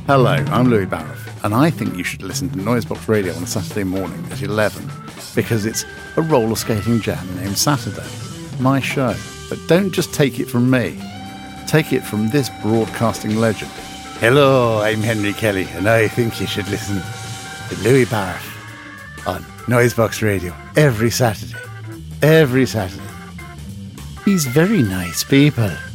Hello, I'm Louis Barrett, and I think you should listen to Noisebox Radio on a Saturday morning at 11, because it's a roller skating jam named Saturday, my show. But don't just take it from me. Take it from this broadcasting legend. Hello, I'm Henry Kelly, and I think you should listen to Louis Barrett on Noisebox Radio every Saturday. Every Saturday. He's very nice people.